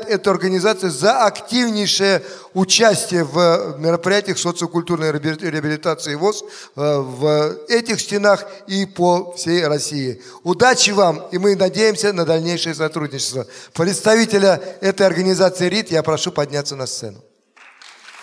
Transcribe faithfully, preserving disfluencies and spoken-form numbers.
эту организацию за активнейшее участие в мероприятиях социокультурной реабилитации ВОС в этих стенах и по всей России. Удачи вам, и мы надеемся на дальнейшее сотрудничество. Представителя этой организации РИТ я прошу подняться на сцену.